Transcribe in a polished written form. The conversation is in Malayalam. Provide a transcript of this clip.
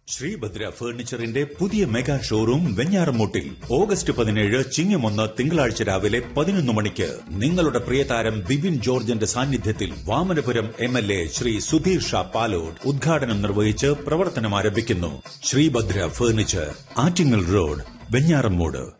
ശ്രീഭദ്ര ഫർണിച്ചറിന്റെ പുതിയ മെഗാ ഷോറൂം വെഞ്ഞാറമൂട്ടിൽ ഓഗസ്റ്റ് 17 ചിങ്ങം 1 തിങ്കളാഴ്ച രാവിലെ 11 മണിക്ക് നിങ്ങളുടെ പ്രിയതാരം ബിബിൻ ജോർജിന്റെ സാന്നിധ്യത്തിൽ വാമനപുരം MLA ശ്രീ സുധീർ ഷാ പാലോട് ഉദ്ഘാടനം നിർവഹിച്ച് പ്രവർത്തനം ആരംഭിക്കുന്നു. Sreebhadra furniture, Attingal road, Venjaramoodu.